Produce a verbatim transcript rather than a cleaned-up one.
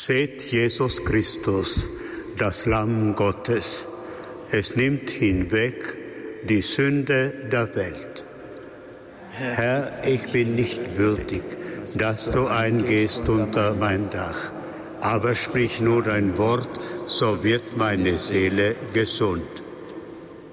Seht Jesus Christus, das Lamm Gottes. Es nimmt hinweg die Sünde der Welt. Herr, ich bin nicht würdig, dass du eingehst unter mein Dach. Aber sprich nur ein Wort, so wird meine Seele gesund.